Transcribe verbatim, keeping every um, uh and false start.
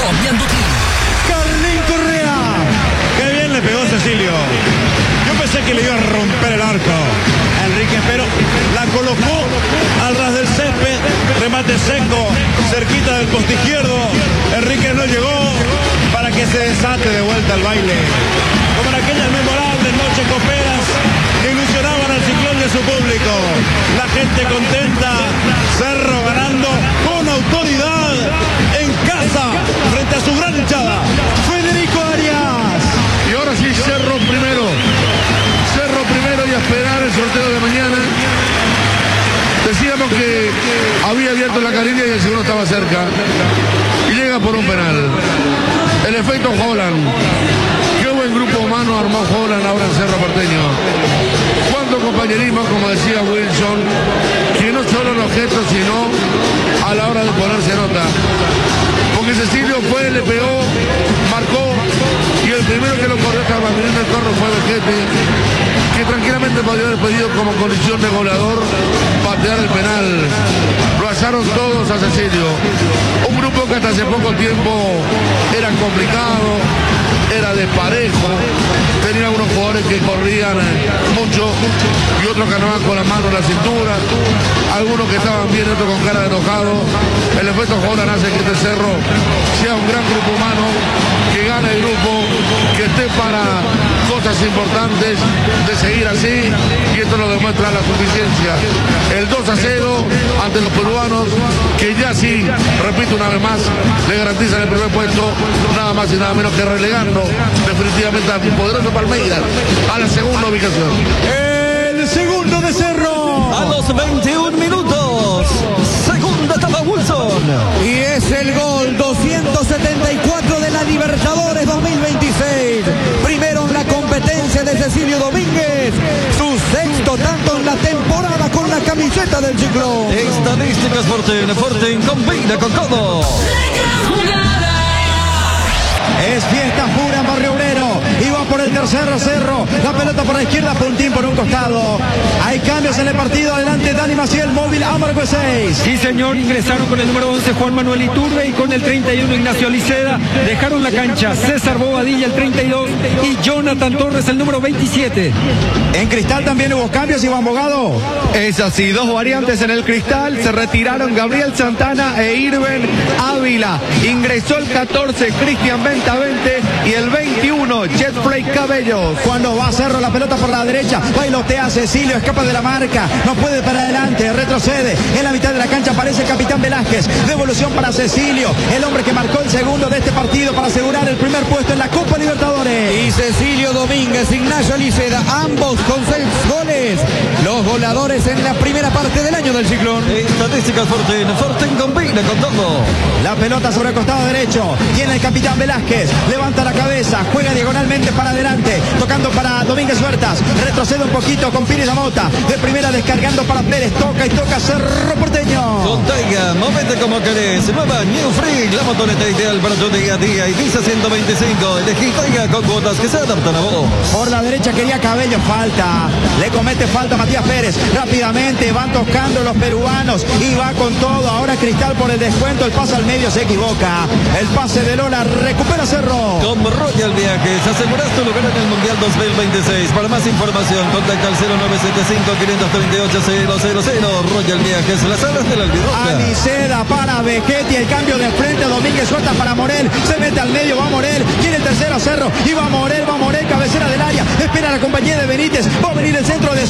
Copiando Team. Carlín Correa. Qué bien le pegó Cecilio. Yo pensé que le iba a romper el arco a Enrique, pero la colocó al ras del césped. Remate seco, cerquita del poste izquierdo. Enrique no llegó para que se desate de vuelta el baile. Como en aquellas memorables noches coperas que ilusionaban al ciclón de su público. La gente contenta, Cerro ganando con autoridad en casa frente a su gran hinchada. Federico Arias. Y ahora sí, Cerro primero. Cerro primero y a esperar el sorteo de mañana. Decíamos que había abierto la carilla y el segundo estaba cerca. Y llega por un penal. El efecto Holland. Qué buen grupo humano armó Holland ahora en Cerro Porteño. Cuánto compañerismo, como decía Wilson, que no solo en los gestos, sino a la hora de ponerse nota. Porque Cecilio fue, le pegó, marcó, y el primero que lo corrió hasta manteniendo el corro fue Vejete, que tranquilamente podría haber pedido como condición de goleador patear el penal. Lo hallaron todos a Cecilio. Un grupo que hasta hace poco tiempo era complicado, era desparejo, tenía algunos jugadores que corrían mucho y otros que andaban con la mano en la cintura, algunos que estaban bien, otros con cara de enojado. El efecto Holland hace que este Cerro sea un gran grupo humano, que gane el grupo, que esté para cosas importantes, de seguir así, y esto lo demuestra la suficiencia. El dos a cero ante los peruanos, que ya sí, repito una vez más, le garantizan el primer puesto, nada más y nada menos que relegando definitivamente a un poderoso Palmeiras a la segunda ubicación. El segundo de Cerro. A los veintiún minutos. Segunda etapa Wilson. Y es el gol doscientos setenta y cuatro de la Libertadores dos mil veintiséis. Primero en la competencia de Cecilio Domínguez. Su sexto tanto en la temporada con la camiseta del Ciclón. Estadísticas Fortín. Fortín combina con todo. Es fiesta pura en Barrio Obrero. Y va por el tercer Cerro. La pelota por la izquierda, Puntín por un costado. Hay cambios en el partido. Adelante Dani Maciel, móvil Amargo seis. Sí, señor, ingresaron con el número once Juan Manuel Iturbe y con el treinta y uno Ignacio Liceda. Dejaron la cancha César Bobadilla, el treinta y dos, y Jonathan Torres, el número veintisiete. En Cristal también hubo cambios, Iván Bogado. Es así, dos variantes en el Cristal. Se retiraron Gabriel Santana e Irben Ávila. Ingresó el catorce Cristian Bentavente y el veintiuno Jetfrey Cabellos. Cuando va a Cerro, la pelota por la derecha, bailotea Cecilio, escapa de la marca, no puede para adelante, retrocede, en la mitad de la cancha aparece el capitán Velázquez, devolución para Cecilio, el hombre que marcó el segundo de este partido para asegurar el primer puesto en la Copa Libertadores. Y Cecilio Domínguez, Ignacio Liceda, ambos con seis goles, los goleadores en la primera parte del año del Ciclón. Estadísticas Fortín. Fortín combina con todo. La pelota sobre el costado derecho, tiene el capitán Velázquez, levanta la cabeza, juega diagonalmente para adelante, tocando para Domínguez Huertas, retrocede un poquito con Pires Amota, de primera descargando para Pérez, toca y toca Cerro Porteño. Con Taiga, movete como querés. Nueva New Free, la motoneta ideal para tu día a día. Y dice ciento veinticinco, elegí Taiga con cuotas que se adaptan a vos. Por la derecha quería Cabello, falta, le comete falta Matías Pérez, rápidamente van tocando los peruanos y va con todo, ahora Cristal por el descuento, el pase al medio se equivoca, el pase de Lola, recupera Cerro. Con Royal Viajes, aseguras tu lugar en el Mundial dos mil veintiséis. Para más información, contacta al cero nueve siete cinco, cinco tres ocho, cero cero cero. Royal Viajes, las alas del Albirroja. Aniceda para Vegetti, el cambio de frente, Domínguez suelta para Morel, se mete al medio, va Morel, quiere el tercero Cerro, y va Morel, va Morel, cabecera del área, espera la compañía de Benítez, va a venir el centro de